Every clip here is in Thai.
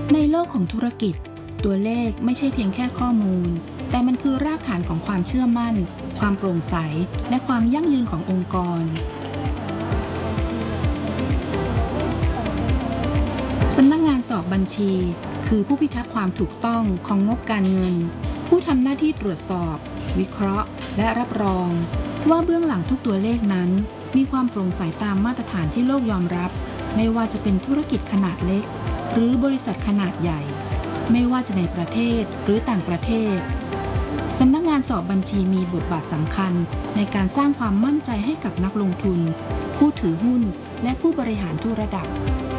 ในโลกของธุรกิจตัวเลขไม่ใช่เพียงแค่ข้อมูลแต่มันคือรากฐานของความเชื่อมั่นความโปร่งใสและความยั่งยืนขององค์กรสำนักงานสอบบัญชีคือผู้พิทักษ์ความถูกต้องของงบการเงินผู้ทำหน้าที่ตรวจสอบวิเคราะห์และรับรองว่าเบื้องหลังทุกตัวเลขนั้นมีความโปร่งใสตามมาตรฐานที่โลกยอมรับไม่ว่าจะเป็นธุรกิจขนาดเล็กหรือบริษัทขนาดใหญ่ไม่ว่าจะในประเทศหรือต่างประเทศสำนักงานสอบบัญชีมีบทบาทสำคัญในการสร้างความมั่นใจให้กับนักลงทุนผู้ถือหุ้นและผู้บริหารทุกระดับ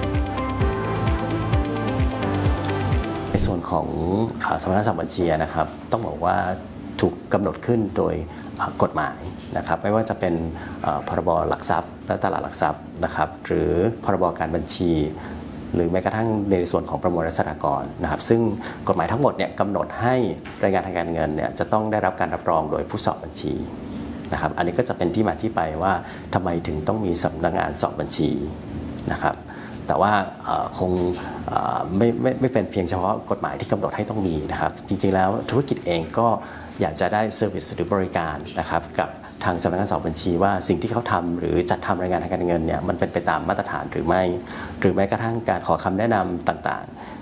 ในส่วนของสำนักงานสอบบัญชีนะครับต้องบอกว่าถูกกำหนดขึ้นโดยกฎหมายนะครับไม่ว่าจะเป็นพรบหลักทรัพย์และตลาดหลักทรัพย์นะครับหรือพรบการบัญชีหรือแม้กระทั่งในส่วนของประมวลรัษฎากรนะครับซึ่งกฎหมายทั้งหมดเนี่ยกำหนดให้รายงานทางการเงินเนี่ยจะต้องได้รับการรับรองโดยผู้สอบบัญชีนะครับอันนี้ก็จะเป็นที่มาที่ไปว่าทำไมถึงต้องมีสำนักงานสอบบัญชีนะครับแต่ว่าคงไม่เป็นเพียงเฉพาะกฎหมายที่กำหนดให้ต้องมีนะครับจริงๆแล้วธุรกิจเองก็อยากจะได้เซอร์วิสหรือบริการนะครับกับทางสำนักงานสอบบัญชีว่าสิ่งที่เขาทำหรือจัดทำรายงานทางการเงินเนี่ยมันเป็นไปตามมาตรฐานหรือไม่หรือแม้กระทั่งการขอคำแนะนำต่างๆ